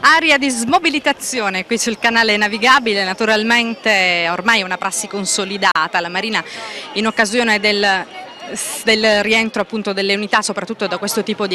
Aria di smobilitazione qui sul canale navigabile, naturalmente ormai è una prassi consolidata. La Marina, in occasione del rientro appunto delle unità, soprattutto da questo tipo di